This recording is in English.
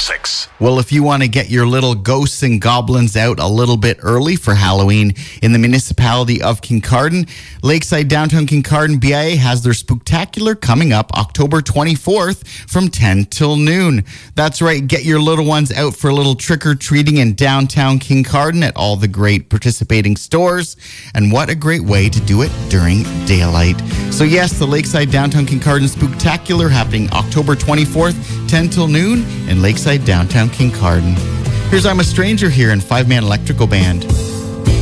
Classics. Well, if you want to get your little ghosts and goblins out a little bit early for Halloween in the municipality of Kincardine, Lakeside Downtown Kincardine BIA has their spooktacular coming up October 24th from 10 till noon. That's right, get your little ones out for a little trick-or-treating in downtown Kincardine at all the great participating stores. And what a great way to do it during daylight. So yes, the Lakeside Downtown Kincardine Spooktacular happening October 24th, 10 till noon in Lakeside Downtown Kincardine. Here's I'm a Stranger here in 5-Man Electrical Band.